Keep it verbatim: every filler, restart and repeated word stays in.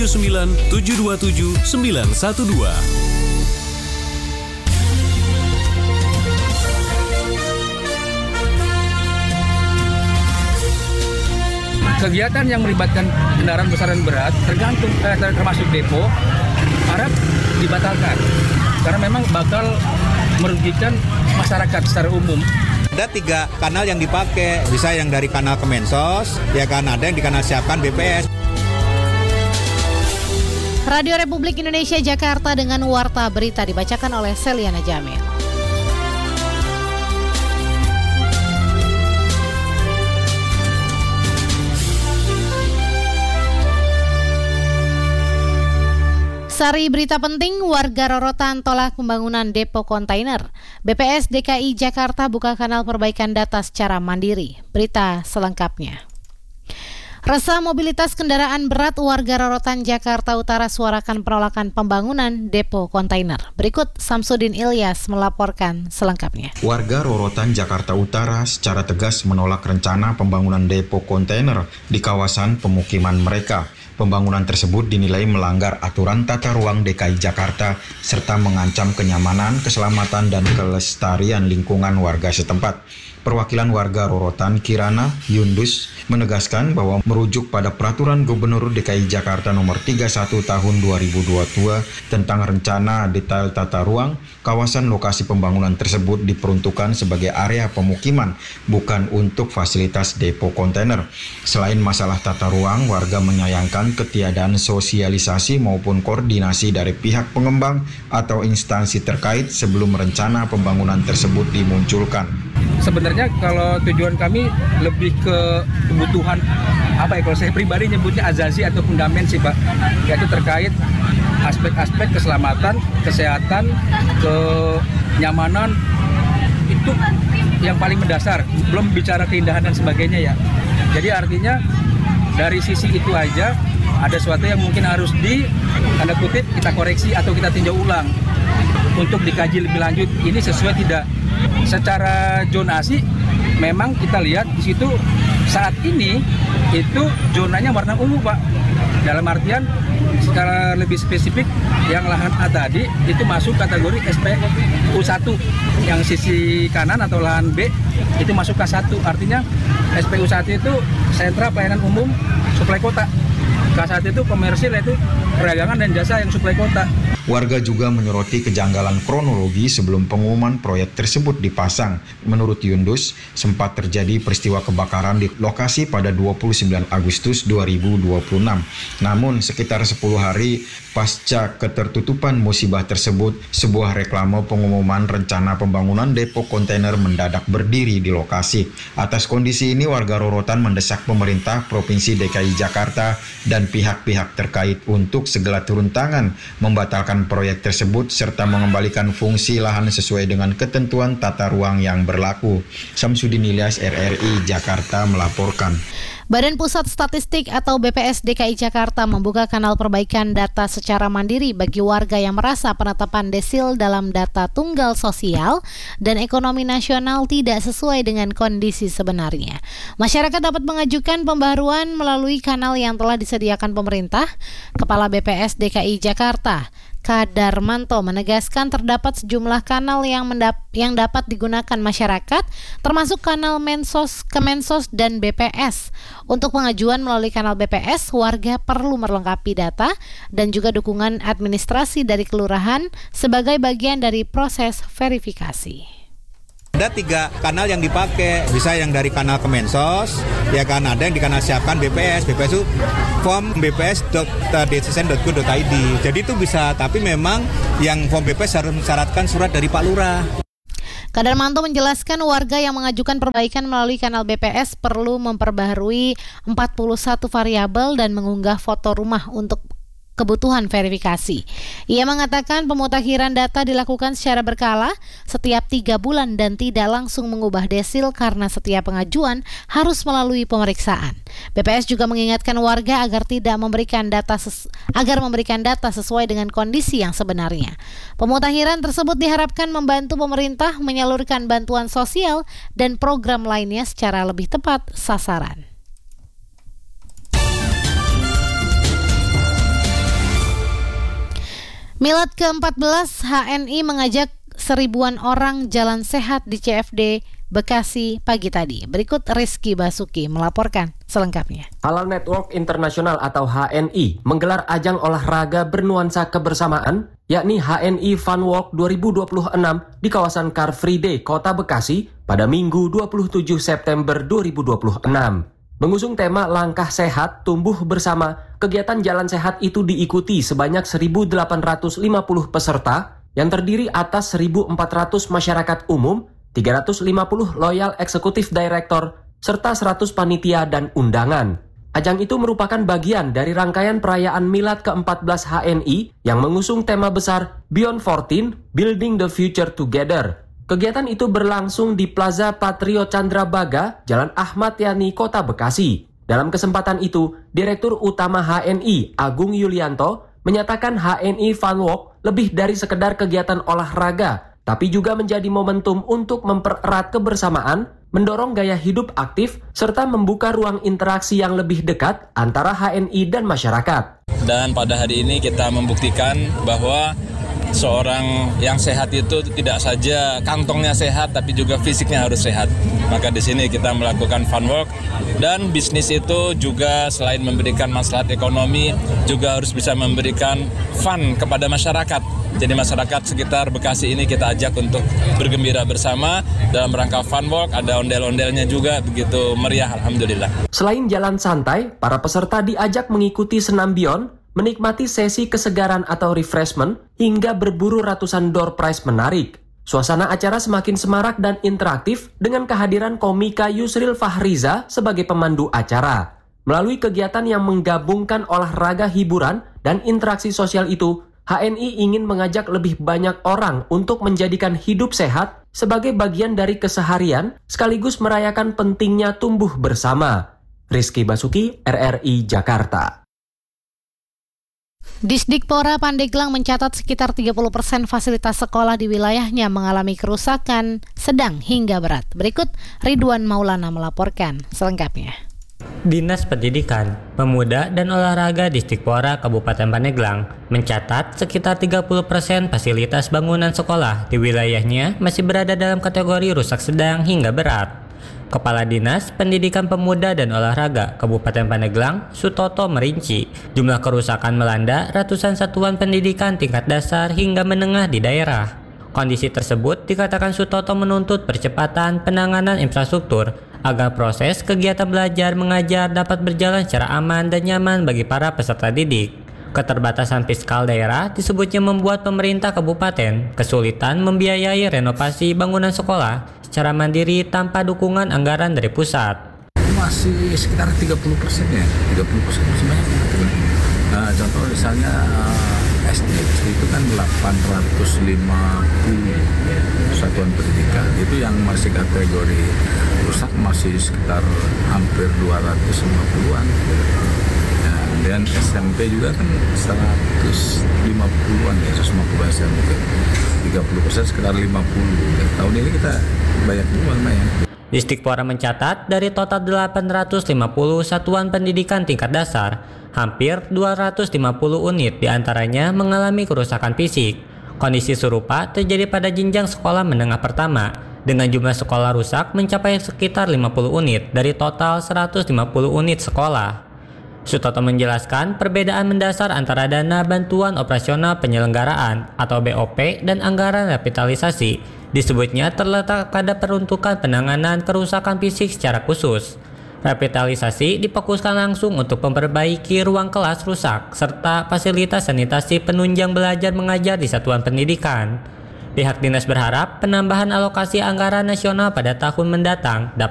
tujuh sembilan tujuh dua tujuh sembilan satu dua. Kegiatan yang melibatkan kendaraan besar dan berat tergantung eh, termasuk depo harap dibatalkan karena memang bakal merugikan masyarakat secara umum. Ada tiga kanal yang dipakai, bisa yang dari kanal Kemensos, ya kan, ada yang di kanal siapkan B P S. Radio Republik Indonesia Jakarta dengan warta berita dibacakan oleh Seliana Jamil. Sari berita penting, warga Rorotan tolak pembangunan depo kontainer. B P S D K I Jakarta buka kanal perbaikan data secara mandiri. Berita selengkapnya. Resah mobilitas kendaraan berat, warga Rorotan Jakarta Utara suarakan penolakan pembangunan depo kontainer. Berikut Samsudin Ilyas melaporkan selengkapnya. Warga Rorotan Jakarta Utara secara tegas menolak rencana pembangunan depo kontainer di kawasan pemukiman mereka. Pembangunan tersebut dinilai melanggar aturan tata ruang D K I Jakarta serta mengancam kenyamanan, keselamatan, dan kelestarian lingkungan warga setempat. Perwakilan warga Rorotan, Kirana Yundus, menegaskan bahwa merujuk pada Peraturan Gubernur D K I Jakarta Nomor tiga puluh satu Tahun dua ribu dua puluh dua tentang rencana detail tata ruang, kawasan lokasi pembangunan tersebut diperuntukkan sebagai area pemukiman, bukan untuk fasilitas depo kontainer. Selain masalah tata ruang, warga menyayangkan ketiadaan sosialisasi maupun koordinasi dari pihak pengembang atau instansi terkait sebelum rencana pembangunan tersebut dimunculkan. Sebenarnya kalau tujuan kami lebih ke kebutuhan apa ya, kalau saya pribadi nyebutnya azazi atau fundament sih Pak, yaitu terkait aspek-aspek keselamatan, kesehatan, kenyamanan, itu yang paling mendasar, belum bicara keindahan dan sebagainya ya. Jadi artinya dari sisi itu aja ada sesuatu yang mungkin harus di tanda kutip kita koreksi atau kita tinjau ulang untuk dikaji lebih lanjut. Ini sesuai tidak secara zonasi. Memang kita lihat di situ saat ini itu zonanya warna ungu Pak. Dalam artian secara lebih spesifik yang lahan A tadi itu masuk kategori S P U satu, yang sisi kanan atau lahan B itu masuk K satu. Artinya S P U satu itu sentra pelayanan umum suplai kota, K satu itu komersil, yaitu perdagangan dan jasa yang suplai kota. Warga juga menyoroti kejanggalan kronologi sebelum pengumuman proyek tersebut dipasang. Menurut Yundus, sempat terjadi peristiwa kebakaran di lokasi pada dua puluh sembilan Agustus dua ribu dua puluh enam. Namun sekitar sepuluh hari pasca ketertutupan musibah tersebut, sebuah reklame pengumuman rencana pembangunan depo kontainer mendadak berdiri di lokasi. Atas kondisi ini, warga Rorotan mendesak pemerintah Provinsi D K I Jakarta dan pihak-pihak terkait untuk segera turun tangan membatalkan proyek tersebut serta mengembalikan fungsi lahan sesuai dengan ketentuan tata ruang yang berlaku. Samsudin Ilyas, R R I Jakarta melaporkan. Badan Pusat Statistik atau B P S D K I Jakarta membuka kanal perbaikan data secara mandiri bagi warga yang merasa penetapan desil dalam data tunggal sosial dan ekonomi nasional tidak sesuai dengan kondisi sebenarnya. Masyarakat dapat mengajukan pembaharuan melalui kanal yang telah disediakan pemerintah. Kepala B P S D K I Jakarta, K. Darmanto, menegaskan terdapat sejumlah kanal yang mendap- yang dapat digunakan masyarakat, termasuk kanal Mensos, Kemensos, dan B P S. Untuk pengajuan melalui kanal B P S, warga perlu melengkapi data dan juga dukungan administrasi dari kelurahan sebagai bagian dari proses verifikasi. Ada tiga kanal yang dipakai, bisa yang dari kanal Kemensos, ya kan, ada yang di kanal siapkan B P S. B P S itu form b p s dot dcsen dot go dot i d. Jadi itu bisa, tapi memang yang form B P S harus mensyaratkan surat dari Pak Lurah. Kadarmanto menjelaskan warga yang mengajukan perbaikan melalui kanal B P S perlu memperbaharui empat puluh satu variabel dan mengunggah foto rumah untuk kebutuhan verifikasi. Ia mengatakan pemutakhiran data dilakukan secara berkala setiap tiga bulan dan tidak langsung mengubah desil karena setiap pengajuan harus melalui pemeriksaan. B P S juga mengingatkan warga agar tidak memberikan data ses- agar memberikan data sesuai dengan kondisi yang sebenarnya. Pemutakhiran tersebut diharapkan membantu pemerintah menyalurkan bantuan sosial dan program lainnya secara lebih tepat sasaran. Milad ke empat belas, H N I mengajak seribuan orang jalan sehat di C F D Bekasi pagi tadi. Berikut Rizky Basuki melaporkan selengkapnya. Halal Network Internasional atau H N I menggelar ajang olahraga bernuansa kebersamaan, yakni H N I Fun Walk dua ribu dua puluh enam di kawasan Car Free Day, Kota Bekasi pada Minggu dua puluh tujuh September dua ribu dua puluh enam. Mengusung tema Langkah Sehat, Tumbuh Bersama, kegiatan jalan sehat itu diikuti sebanyak seribu delapan ratus lima puluh peserta yang terdiri atas seribu empat ratus masyarakat umum, tiga ratus lima puluh loyal eksekutif director, serta seratus panitia dan undangan. Ajang itu merupakan bagian dari rangkaian perayaan Milad ke empat belas H N I yang mengusung tema besar Beyond empat belas, Building the Future Together. Kegiatan itu berlangsung di Plaza Patrio Candrabaga, Jalan Ahmad Yani, Kota Bekasi. Dalam kesempatan itu, Direktur Utama H N I, Agung Yulianto, menyatakan H N I Fun Walk lebih dari sekedar kegiatan olahraga, tapi juga menjadi momentum untuk mempererat kebersamaan, mendorong gaya hidup aktif, serta membuka ruang interaksi yang lebih dekat antara H N I dan masyarakat. Dan pada hari ini kita membuktikan bahwa seorang yang sehat itu tidak saja kantongnya sehat, tapi juga fisiknya harus sehat. Maka di sini kita melakukan fun walk, dan bisnis itu juga selain memberikan maslahat ekonomi, juga harus bisa memberikan fun kepada masyarakat. Jadi masyarakat sekitar Bekasi ini kita ajak untuk bergembira bersama dalam rangka fun walk, ada ondel-ondelnya juga, begitu meriah, alhamdulillah. Selain jalan santai, para peserta diajak mengikuti senam beyond, menikmati sesi kesegaran atau refreshment, hingga berburu ratusan door prize menarik. Suasana acara semakin semarak dan interaktif dengan kehadiran komika Yusril Fahriza sebagai pemandu acara. Melalui kegiatan yang menggabungkan olahraga, hiburan, dan interaksi sosial itu, H N I ingin mengajak lebih banyak orang untuk menjadikan hidup sehat sebagai bagian dari keseharian, sekaligus merayakan pentingnya tumbuh bersama. Rizky Basuki, R R I Jakarta. Disdikpora Pandeglang mencatat sekitar tiga puluh persen fasilitas sekolah di wilayahnya mengalami kerusakan sedang hingga berat. Berikut Ridwan Maulana melaporkan selengkapnya. Dinas Pendidikan, Pemuda dan Olahraga Disdikpora Kabupaten Pandeglang mencatat sekitar tiga puluh persen fasilitas bangunan sekolah di wilayahnya masih berada dalam kategori rusak sedang hingga berat. Kepala Dinas Pendidikan Pemuda dan Olahraga Kabupaten Pandeglang, Sutoto, merinci jumlah kerusakan melanda ratusan satuan pendidikan tingkat dasar hingga menengah di daerah. Kondisi tersebut dikatakan Sutoto menuntut percepatan penanganan infrastruktur agar proses kegiatan belajar mengajar dapat berjalan secara aman dan nyaman bagi para peserta didik. Keterbatasan fiskal daerah disebutnya membuat pemerintah kabupaten kesulitan membiayai renovasi bangunan sekolah secara mandiri tanpa dukungan anggaran dari pusat. Masih sekitar tiga puluh persen ya, tiga puluh persen masih banyak. Nah, contoh misalnya S D, S D itu kan delapan ratus lima puluh satuan pendidikan, itu yang masih kategori rusak masih sekitar hampir dua ratus lima puluhan. Nah, dan S M P juga kan seratus lima puluhan ya, seratus lima puluh S M P. tiga puluh persen sekitar lima puluh. Dan tahun ini kita banyak juga lumayan. Disdikpora mencatat dari total delapan ratus lima puluh satuan pendidikan tingkat dasar, hampir dua ratus lima puluh unit diantaranya mengalami kerusakan fisik. Kondisi serupa terjadi pada jenjang sekolah menengah pertama, dengan jumlah sekolah rusak mencapai sekitar lima puluh unit dari total seratus lima puluh unit sekolah. Sutoto menjelaskan perbedaan mendasar antara dana bantuan operasional penyelenggaraan atau B O P dan anggaran revitalisasi. Disebutnya terletak pada peruntukan penanganan kerusakan fisik secara khusus. Revitalisasi difokuskan langsung untuk memperbaiki ruang kelas rusak serta fasilitas sanitasi penunjang belajar mengajar di satuan pendidikan. Pihak dinas berharap penambahan alokasi anggaran nasional pada tahun mendatang dapat